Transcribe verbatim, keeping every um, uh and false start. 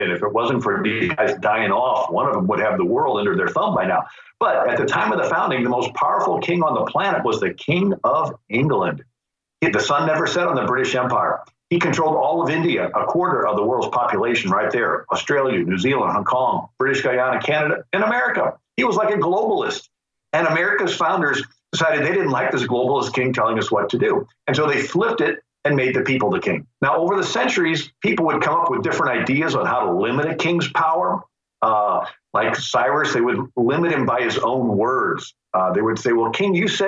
And if it wasn't for these guys dying off, one of them would have the world under their thumb by now. But at the time of the founding, the most powerful king on the planet was the King of England. The sun never set on the British Empire. He controlled all of India, a quarter of the world's population right there. Australia, New Zealand, Hong Kong, British Guyana, Canada, and America. He was like a globalist. And America's founders decided they didn't like this globalist king telling us what to do. And so they flipped it and made the people the king. Now, over the centuries, people would come up with different ideas on how to limit a king's power. Uh, like Cyrus, they would limit him by his own words. Uh, they would say, well, king, you said